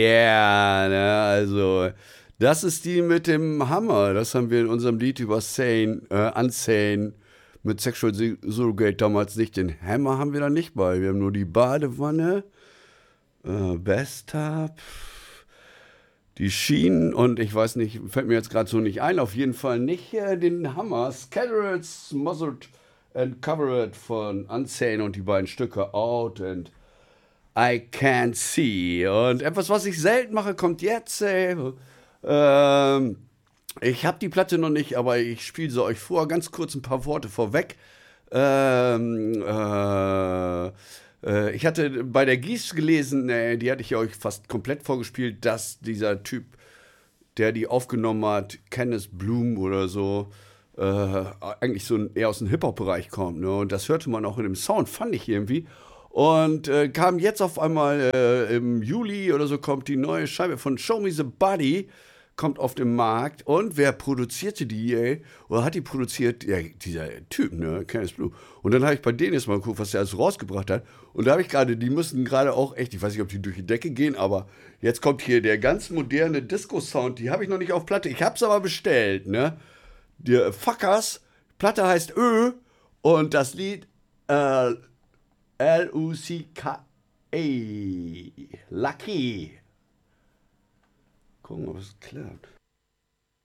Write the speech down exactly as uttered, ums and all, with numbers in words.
Yeah, ne, also das ist die mit dem Hammer. Das haben wir in unserem Lied über Sane, äh, Unsane mit Sexual Surrogate damals nicht. Den Hammer haben wir da nicht bei. Wir haben nur die Badewanne, äh, Bathtub, die Schienen und ich weiß nicht, fällt mir jetzt gerade so nicht ein. Auf jeden Fall nicht äh, den Hammer. Scattered, Smothered and Covered von Unsane und die beiden Stücke Out and I Can't See. Und etwas, was ich selten mache, kommt jetzt. Ey. Ähm, ich habe die Platte noch nicht, aber ich spiele sie euch vor. Ganz kurz ein paar Worte vorweg. Ähm, äh, äh, ich hatte bei der Gies gelesen, äh, die hatte ich ja euch fast komplett vorgespielt, dass dieser Typ, der die aufgenommen hat, Kenneth Bloom oder so, äh, eigentlich so eher aus dem Hip-Hop-Bereich kommt. Ne? Und das hörte man auch in dem Sound, fand ich irgendwie. Und äh, kam jetzt auf einmal äh, im Juli oder so kommt die neue Scheibe von Show Me the Body, kommt auf den Markt. Und wer produzierte die, ey? Oder hat die produziert? Ja, dieser Typ, ne? Kenneth Blue. Und dann habe ich bei denen jetzt mal geguckt, was der alles rausgebracht hat. Und da habe ich gerade, die müssen gerade auch echt, ich weiß nicht, ob die durch die Decke gehen, aber jetzt kommt hier der ganz moderne Disco-Sound. Die habe ich noch nicht auf Platte. Ich habe es aber bestellt, ne? Die Fuckers. Platte heißt Ö. Und das Lied, äh, L U C K E. Lucky. Gucken, ob es klappt.